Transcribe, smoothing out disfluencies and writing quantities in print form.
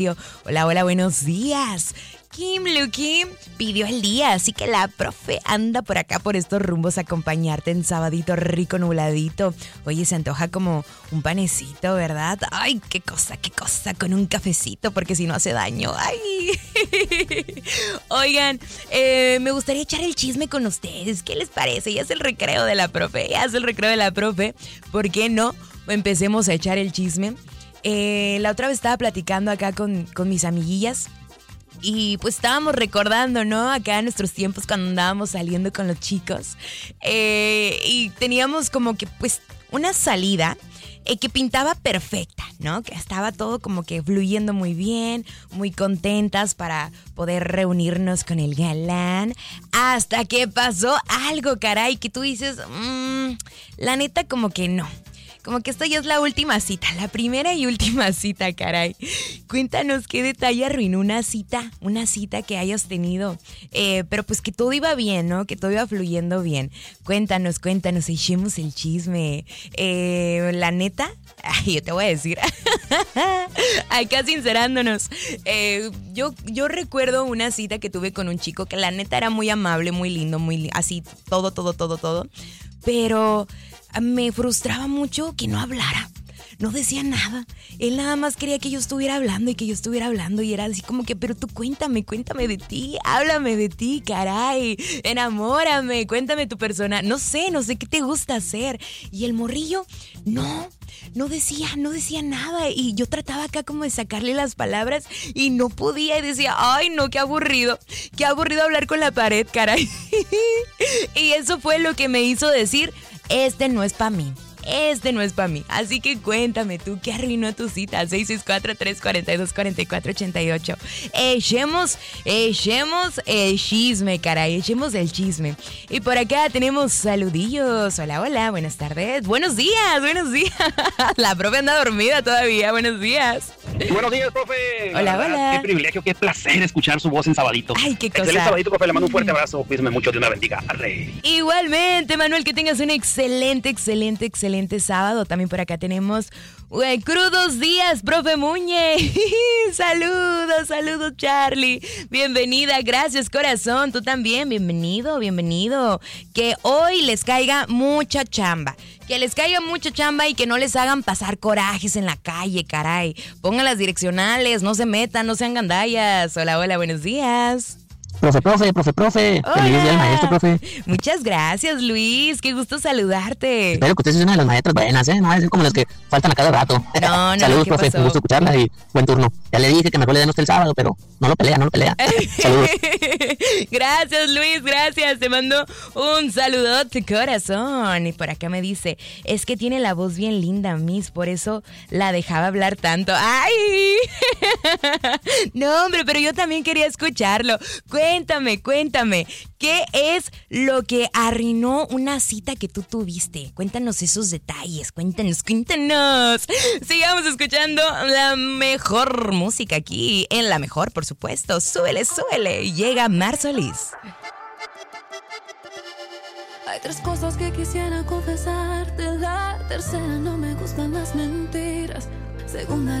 Hola, hola, buenos días. Kim Luki pidió el día, así que la profe anda por acá por estos rumbos a acompañarte en sabadito rico nubladito. Oye, se antoja como un panecito, ¿verdad? Ay, qué cosa, con un cafecito, porque si no hace daño. Ay. Oigan, me gustaría echar el chisme con ustedes. ¿Qué les parece? Ya es el recreo de la profe, ¿Por qué no? Empecemos a echar el chisme. La otra vez estaba platicando acá con mis amiguillas. Y pues estábamos recordando, ¿no? Acá en nuestros tiempos cuando andábamos saliendo con los chicos. Y teníamos como que pues una salida que pintaba perfecta, ¿no? Que estaba todo como que fluyendo muy bien, muy contentas para poder reunirnos con el galán. Hasta que pasó algo, caray, que tú dices, la neta como que no. Como que esta ya es la última cita, la primera y última cita, caray. Cuéntanos qué detalle arruinó una cita que hayas tenido. Pero pues que todo iba bien, ¿no? Que todo iba fluyendo bien. Cuéntanos, echemos el chisme. La neta, yo te voy a decir, acá sincerándonos. Yo recuerdo una cita que tuve con un chico que la neta era muy amable, muy lindo, así, todo. Pero me frustraba mucho que no hablara, no decía nada. Él nada más quería que yo estuviera hablando y era así como que, pero tú cuéntame de ti, háblame de ti, caray, enamórame, cuéntame tu persona, no sé qué te gusta hacer. Y el morrillo, no decía nada y yo trataba acá como de sacarle las palabras y no podía y decía, ay no, qué aburrido hablar con la pared, caray. Y eso fue lo que me hizo decir, este no es para mí. Así que cuéntame tú, ¿qué arruinó tu cita? 664-342-4488. Echemos el chisme, caray. Echemos el chisme. Y por acá tenemos saludillos. Hola, buenas tardes. Buenos días. La profe anda dormida todavía. Buenos días. Buenos días, profe. Hola. Qué privilegio, qué placer escuchar su voz en sabadito. Ay, qué cosa. Excelente sabadito, profe. Le mando un fuerte abrazo. Cuídeme mucho, de una bendiga. Arre. Igualmente, Manuel, que tengas un excelente sábado. También por acá tenemos crudos días, profe Muñe. Saludos, Charlie. Bienvenida, gracias, corazón. Tú también, bienvenido. Que hoy les caiga mucha chamba. Y que no les hagan pasar corajes en la calle, caray. Pongan las direccionales, no se metan, no sean gandallas. Hola, buenos días. Profe. Hola. Feliz día del maestro, profe. Muchas gracias, Luis. Qué gusto saludarte. Espero que usted sea una de las maestras buenas, ¿eh? No va a ser como las que faltan a cada rato. No, Saludos, ¿qué profe. pasó? Un gusto escucharla y buen turno. Ya le dije que mejor le den usted el sábado, pero no lo pelea. Saludos. Gracias, Luis, gracias. Te mando un saludote, corazón. Y por acá me dice, es que tiene la voz bien linda, Miss, por eso la dejaba hablar tanto. ¡Ay! No, hombre, pero yo también quería escucharlo. Cuéntame, ¿qué es lo que arruinó una cita que tú tuviste? Cuéntanos esos detalles, cuéntanos. Sigamos escuchando la mejor música aquí, en La Mejor, por supuesto. Súbele, llega Mar Solís. Hay tres cosas que quisiera confesarte. La tercera, no me gustan las mentiras. Segunda,